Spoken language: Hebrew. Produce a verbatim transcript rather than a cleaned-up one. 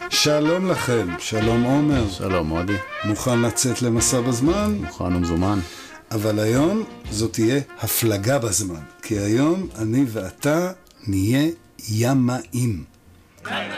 שלום לכם, שלום עומר. שלום מודי. מוכן לצאת למסע בזמן? מוכן ומזומן. אבל היום זאת תהיה הפלגה בזמן, כי היום אני ואתה נהיה ימאים.